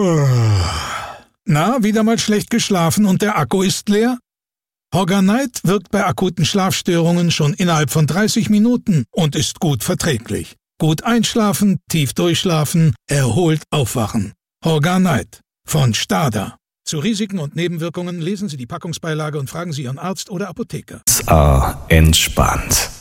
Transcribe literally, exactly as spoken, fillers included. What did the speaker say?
Na, wieder mal schlecht geschlafen und der Akku ist leer? Horganite wirkt bei akuten Schlafstörungen schon innerhalb von dreißig Minuten und ist gut verträglich. Gut einschlafen, tief durchschlafen, erholt aufwachen. Horganite von Stada. Zu Risiken und Nebenwirkungen lesen Sie die Packungsbeilage und fragen Sie Ihren Arzt oder Apotheker. Ah, entspannt.